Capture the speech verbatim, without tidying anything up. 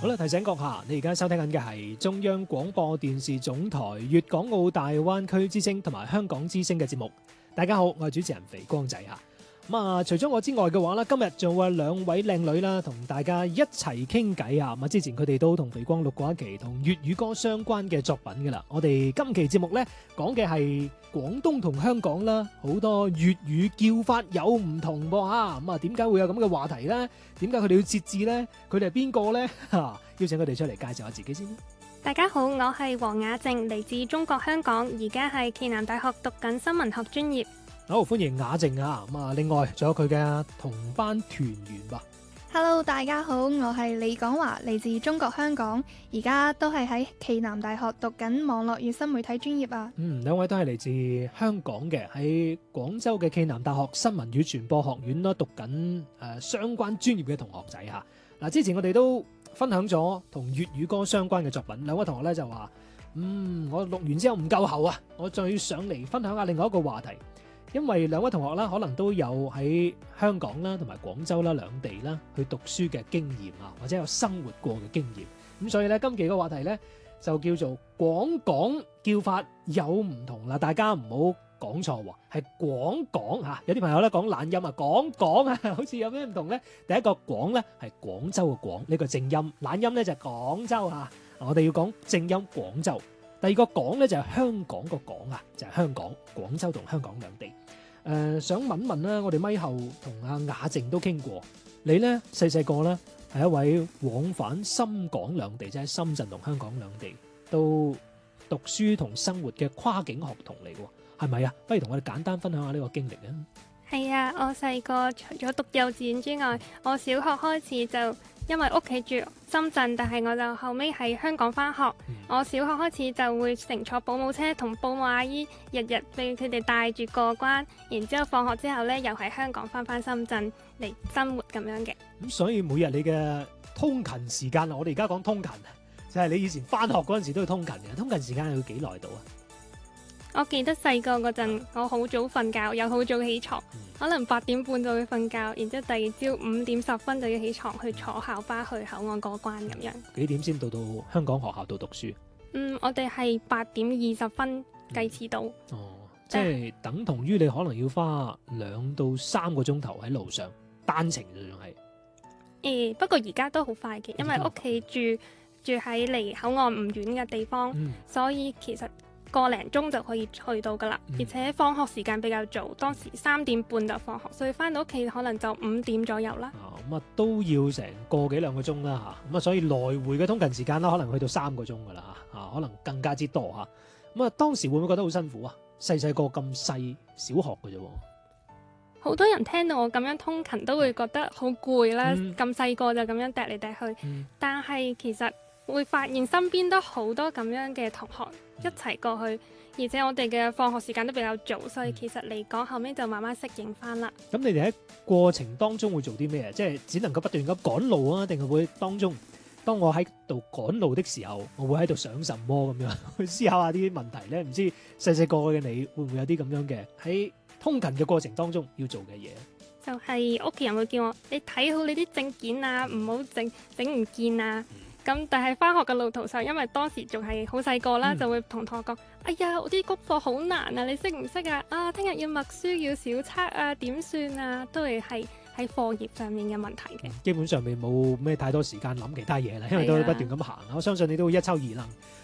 好啦，提醒閣下，你而家收聽緊嘅係中央廣播電視總台粵港澳大灣區之聲同埋香港之聲嘅節目。大家好，我係主持人肥光仔嚇。咁啊，除咗我之外嘅話咧，今日仲有兩位靚女啦，同大家一齊傾偈啊！咁啊，之前佢哋都同肥光錄過一期同粵語歌相關嘅作品噶啦。我哋今期節目咧講嘅係廣東同香港啦，好多粵語叫法有唔同噃嚇。咁啊，點解會有咁嘅話題咧？點解佢哋要節制咧？佢哋係邊個咧？嚇，邀請佢哋出嚟介紹下自己先。 大家好，我係黃雅靜，嚟自中國香港，而家係暨南大學讀緊新聞學專業。 好，歡迎雅靜啊！咁啊，另外仲有佢嘅同班團員吧。 Hello， 大家好，我係李廣華，嚟自中國香港，而家都係喺暨南大學讀緊網絡與新媒體專業啊。 嗯，兩位都係嚟自香港嘅，喺廣州嘅暨南大學新聞與傳播學院啦，讀緊誒、呃、相關專業嘅同學仔嚇。嗱、啊，之前我哋都分享咗同粵語歌相關嘅作品，兩位同學咧就話：嗯，我錄完之後唔夠喉啊，我再上嚟分享下另外一個話題。因為兩位同學啦，可能都有喺香港啦同埋廣州啦兩地啦去讀書嘅經驗啊，或者有生活過嘅經驗。咁所以咧，今期嘅話題咧就叫做廣港叫法有唔同啦，大家唔好講錯喎，係廣港嚇。有啲朋友咧講懶音啊，廣港啊，好似有咩唔同咧？第一個廣咧係廣州嘅廣，呢個正音；懶音咧就係廣州嚇。我哋要講正音廣州。第二個港咧就係香港個港啊，就係香港、廣州同香港兩地。誒、呃，想問問啦，我哋咪後同阿雅靜都傾過，你咧細細個咧係一位往返深港兩地，即係深圳同香港兩地都讀書同生活嘅跨境學童嚟嘅，係咪啊？不如同我哋簡單分享下呢個經歷啊！ 係啊，我細個除咗讀幼稚園之外，我小學開始就因為屋企住深圳，但係我就後尾喺香港返學。嗯、我小學開始就會乘坐保姆車同保姆阿姨日日俾佢哋帶住過關，然之後放學之後呢，又喺香港返返深圳嚟生活咁樣嘅。 咁所以每日你嘅通勤時間，我哋而家講通勤，就係、是、你以前返學嗰陣時都要通勤嘅，通勤時間要幾耐到啊？ 我記得細個嗰陣，我好早瞓覺，又好早起床，嗯、可能八點半就會瞓覺，然之後第二朝五點十分就要起床去坐校巴去口岸過關咁樣。 幾點先到到香港學校度讀書？ 嗯，我哋係八點二十分計遲到。 嗯、哦，即係等同於你可能要花兩到三個鐘頭喺路上單程仲係。誒、 欸，不過而家都好快嘅，因為屋企住住喺離口岸唔遠嘅地方，嗯、所以其實個零鐘就可以去到噶啦，嗯、而且放學時間比較早，當時三點半就放學，所以翻到屋企可能就五點左右啦。 啊，咁啊都要成個幾兩個鐘啦嚇，咁啊所以來回嘅通勤時間啦，可能去到三個鐘噶啦嚇，啊可能更加之多嚇。咁啊當時會唔會覺得好辛苦啊？細細個咁細，小學嘅啫喎。 好多人聽到我咁樣通勤都會覺得好攰啦，咁細個就咁樣趯嚟趯去，嗯、但係其實會發現身邊都好多咁樣嘅同學一齊過去，而且我哋嘅放學時間都比較早，所以其實嚟講後尾就慢慢適應翻啦。咁你哋喺過程當中會做啲咩？即係只能夠不斷咁趕路啊，定係會當中當我喺度趕路的時候，我會喺度想什麼咁樣去思考下啲問題咧？唔知細細個嘅你會唔會有啲咁樣嘅喺通勤嘅過程當中要做嘅嘢？ 就係屋企人會叫我你睇好你啲證件啊，唔好整整唔見啊。咁、嗯、但係返學嘅路途上，因為當時仲係好細個啦，嗯、就會同同學講：哎呀，我啲功課好難啊，你識唔識啊？啊，聽日要默書要小測啊，點算啊？都係係喺課業上面嘅問題嘅、嗯。基本上面冇咩太多時間諗其他嘢啦，因為都不斷咁行。啊、我相信你都會一抽二楞。